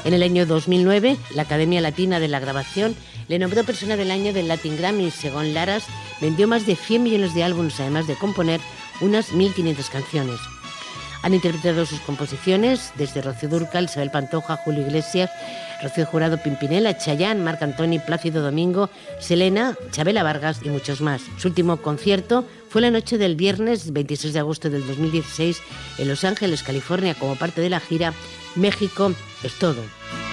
En el año 2009, la Academia Latina de la Grabación le nombró Persona del Año del Latin Grammy. Según Laras, vendió más de 100 millones de álbumes, además de componer unas 1.500 canciones. Han interpretado sus composiciones desde Rocío Dúrcal, Isabel Pantoja, Julio Iglesias, Rocío Jurado, Pimpinela, Chayanne, Marc Antoni, Plácido Domingo, Selena, Chabela Vargas y muchos más. Su último concierto fue la noche del viernes 26 de agosto del 2016 en Los Ángeles, California, como parte de la gira México es todo.